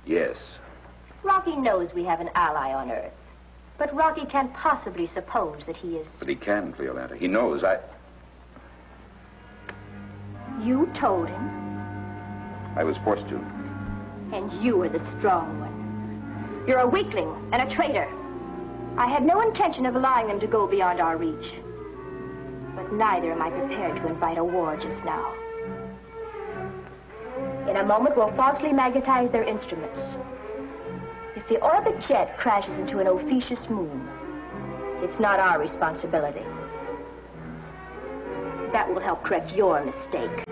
Yes. Rocky knows we have an ally on Earth. But Rocky can't possibly suppose that he is... But he can, Violetta. He knows You told him? I was forced to. And you were the strong one. You're a weakling and a traitor. I had no intention of allowing them to go beyond our reach. But neither am I prepared to invite a war just now. In a moment, we'll falsely magnetize their instruments. If the orbit jet crashes into an officious moon, it's not our responsibility. That will help correct your mistake.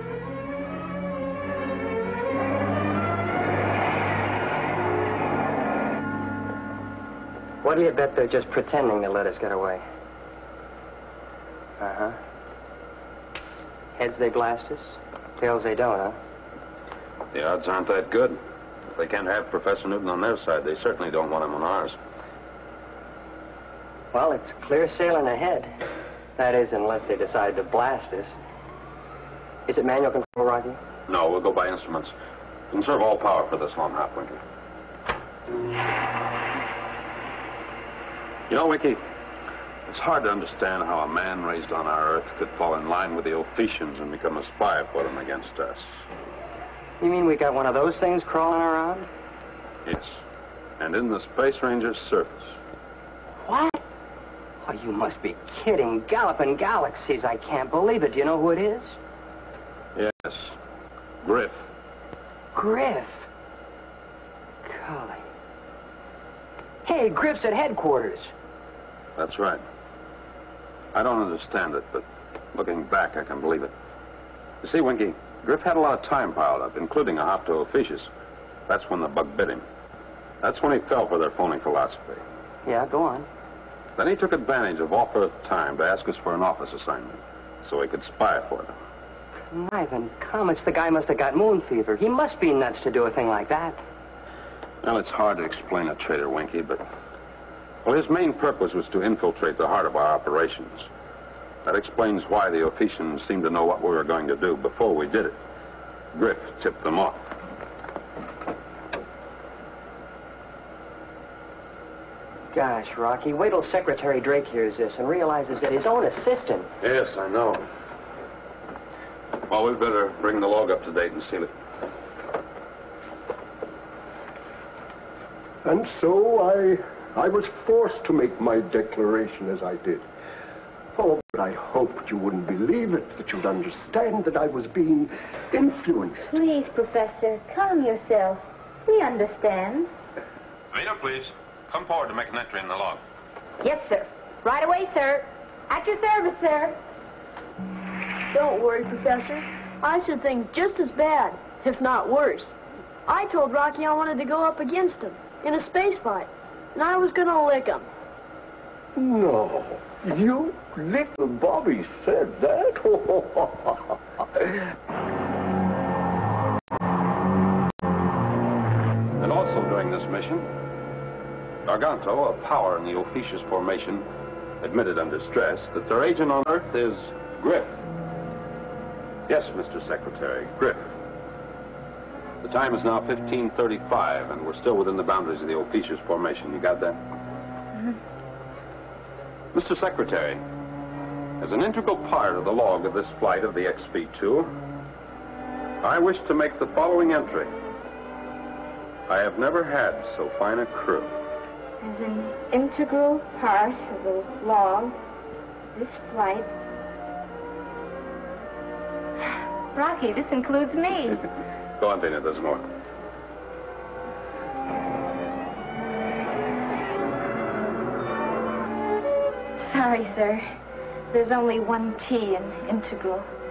What do you bet they're just pretending to let us get away? Uh-huh. Heads they blast us, tails they don't, huh? The odds aren't that good. If they can't have Professor Newton on their side, they certainly don't want him on ours. Well, it's clear sailing ahead. That is, unless they decide to blast us. Is it manual control, Rocky? No, we'll go by instruments. Conserve all power for this long hop, Winky. You know, Winky, it's hard to understand how a man raised on our Earth could fall in line with the Ophesians and become a spy for them against us. You mean we got one of those things crawling around? Yes. And in the Space Ranger's service. What? Oh, you must be kidding. Galloping galaxies. I can't believe it. Do you know who it is? Yes. Griff. Griff. Golly. Hey, Griff's at headquarters. That's right. I don't understand it, but looking back, I can believe it. You see, Winky, Griff had a lot of time piled up, including a hop to Ophiuchus. That's when the bug bit him. That's when he fell for their phony philosophy. Yeah, go on. Then he took advantage of off-Earth time to ask us for an office assignment, so he could spy for them. Ivan Comets, the guy must have got moon fever. He must be nuts to do a thing like that. Well, it's hard to explain a traitor, Winky, but... Well, his main purpose was to infiltrate the heart of our operations. That explains why the Ophesians seemed to know what we were going to do before we did it. Griff tipped them off. Gosh, Rocky, wait till Secretary Drake hears this and realizes that his own assistant... Yes, I know. Well, we'd better bring the log up to date and seal it. And so I was forced to make my declaration as I did. Oh, but I hoped you wouldn't believe it, that you'd understand that I was being influenced. Please, Professor, calm yourself. We understand. Vito, please. Come forward to make an entry in the log. Yes, sir. Right away, sir. At your service, sir. Don't worry, Professor. I said things just as bad, if not worse. I told Rocky I wanted to go up against him in a space fight, and I was gonna lick him. No, you little Bobby said that? And also during this mission, Garganto, a power in the Ophiuchus formation, admitted under stress that their agent on Earth is Griff. Yes, Mr. Secretary, Griff. The time is now 15:35, and we're still within the boundaries of the Ophiuchus formation. You got that? Mm-hmm. Mr. Secretary, as an integral part of the log of this flight of the XB-2, I wish to make the following entry. I have never had so fine a crew. As an integral part of the log, this flight... Rocky, this includes me. Go on, Tina, there's more. Sorry, sir. There's only one T in integral.